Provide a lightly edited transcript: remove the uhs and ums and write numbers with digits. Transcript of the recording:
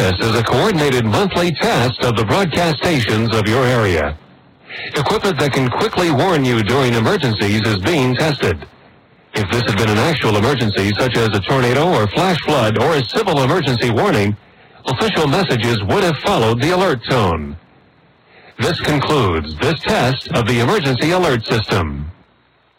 This is a coordinated monthly test of the broadcast stations of your area. Equipment that can quickly warn you during emergencies is being tested. If this had been an actual emergency, such as a tornado or flash flood or a civil emergency warning, official messages would have followed the alert tone. This concludes this test of the emergency alert system.